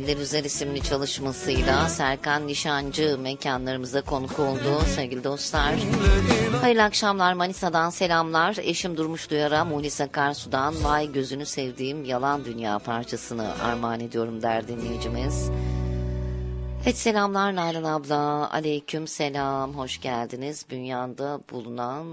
Eller Üzer isimli çalışmasıyla Serkan Nişancı mekanlarımıza konuk oldu sevgili dostlar. Hayırlı akşamlar, Manisa'dan selamlar. Eşim Durmuş Duyar'a Muhlis Akarsu'dan Vay Gözünü Sevdiğim Yalan Dünya parçasını armağan ediyorum der dinleyicimiz. Evet, selamlar Nalan abla. Aleyküm selam, hoş geldiniz. Bünyan'da bulunan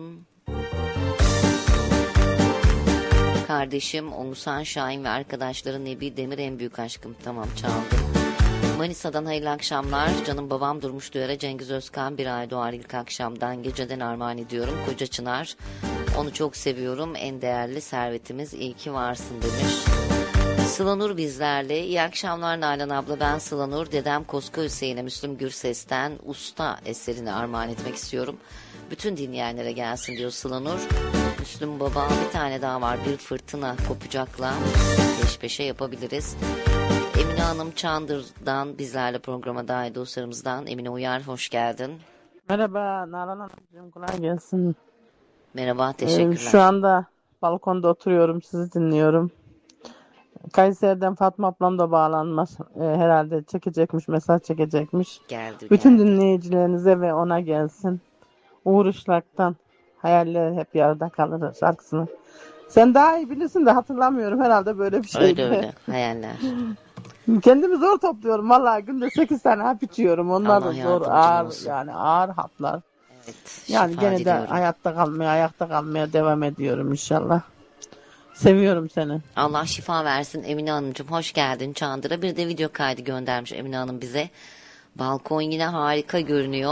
kardeşim Oğuzhan Şahin ve arkadaşları Nebi Demir en büyük aşkım. Tamam, çaldım. Manisa'dan hayırlı akşamlar. Canım babam Durmuş Duyar'a Cengiz Özkan bir ay doğar ilk akşamdan geceden armağan ediyorum. Koca Çınar, onu çok seviyorum. En değerli servetimiz, iyi ki varsın demiş. Sıla Nur bizlerle. İyi akşamlar Nalan abla, ben Sıla Nur. Dedem Koska Hüseyin'e Müslüm Gürses'ten Usta eserini armağan etmek istiyorum. Bütün dinleyenlere gelsin diyor Sıla Nur. Müslüm baba, bir tane daha var, Bir Fırtına Kopacak'la peş peşe yapabiliriz. Emine Hanım Çandır'dan bizlerle programa dahil dostlarımızdan. Emine Uyar, hoş geldin. Merhaba Nalan Hanımcığım, kolay gelsin. Merhaba, teşekkürler. Şu anda balkonda oturuyorum, sizi dinliyorum. Kayseri'den Fatma ablam da bağlanmaz. Herhalde çekecekmiş, mesaj çekecekmiş. Geldi. Bütün dinleyicilerinize ve ona gelsin. Uğur Işlak'tan Hayaller Hep Yarıda Kalır şarkısını. Sen daha iyi bilirsin de hatırlamıyorum, herhalde böyle bir şeydi. Öyle hayaller. Kendimi zor topluyorum vallahi, günde 8 tane hap içiyorum. Onlar da zor, ağır olsun. yani, ağır haplar. Evet, Yani gene de diliyorum. ayakta kalmaya devam ediyorum inşallah. Seviyorum seni. Allah şifa versin Emine Hanımcığım, hoş geldin Çandır'a. Bir de video kaydı göndermiş Emine Hanım bize. Balkon yine harika görünüyor.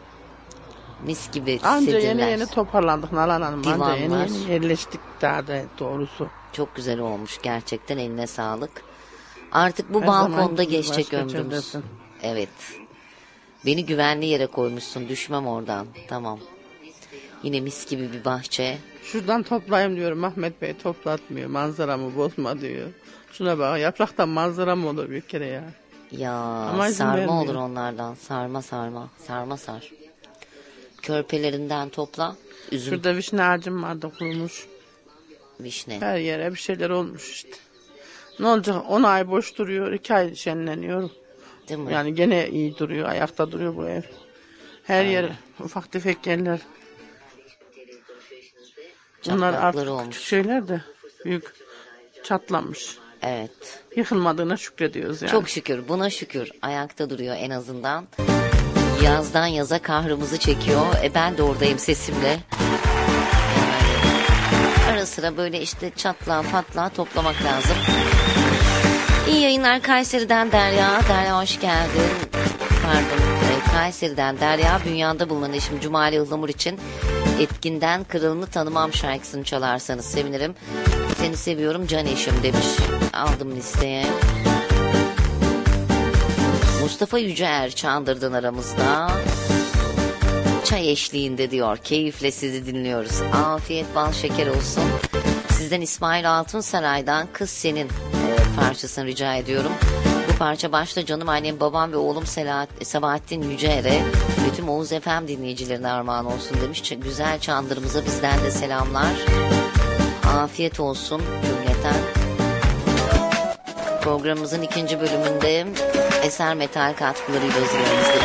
Mis gibi Anca sedirler. yeni toparlandık Nalan Hanım. Anca Divanlar. yeni yerleştik daha da doğrusu. Çok güzel olmuş gerçekten, eline sağlık. Artık bu Her balkonda zamanki geçecek başka ömrümüz. çevresin. Evet. Beni güvenli yere koymuşsun, düşmem oradan. Tamam. Yine mis gibi bir bahçe. Şuradan toplayayım diyorum, Ahmet Bey toplatmıyor. Manzaramı bozma diyor. Şuna bak, yapraktan manzara mı olur bir kere ya? Ya Ama izin sarma vermiyor. olur onlardan. Sarma. Sarma sar. Körpelerinden topla. Üzüm, Şurada vişne ağacım vardı, kurumuş. vişne. Her yere bir şeyler olmuş işte. Ne olacak? 10 ay boş duruyor, 2 ay şenleniyor. Değil mi? Yani gene iyi duruyor, ayakta duruyor bu ev. Her yer ufak tefek yerler. Bunlar Çatlakları artık olmuş. küçük şeyler de büyük çatlamış. Evet. Yıkılmadığına şükrediyoruz yani. Çok şükür. Buna şükür. Ayakta duruyor en azından. Yazdan yaza kahrımızı çekiyor. Ben de oradayım sesimle. Ara sıra böyle işte çatlağı patlağı toplamak lazım. İyi yayınlar Kayseri'den Derya. Derya hoş geldin. Pardon. Kayseri'den Derya. Bünyanda bulunan eşim Cumali Ihlamur için Etkinden Kırılını Tanımam şarkısını çalarsanız sevinirim. Seni seviyorum can eşim demiş. Aldım listeye. Mustafa Yüceer Çandır'dan aramızda. Çay eşliğinde diyor. Keyifle sizi dinliyoruz. Afiyet bal şeker olsun. Sizden İsmail Altunsaray'dan Kız Senin parçasını rica ediyorum. Bu parça başta canım annem, babam ve oğlum Sabahattin Yüceer'e ve tüm Oğuz FM dinleyicilerine armağan olsun demiş. Güzel Çandır'ımıza bizden de selamlar. Afiyet olsun cümleten. Programımızın ikinci bölümünde Eser Metal katkılarıyla hazırlanmıştır.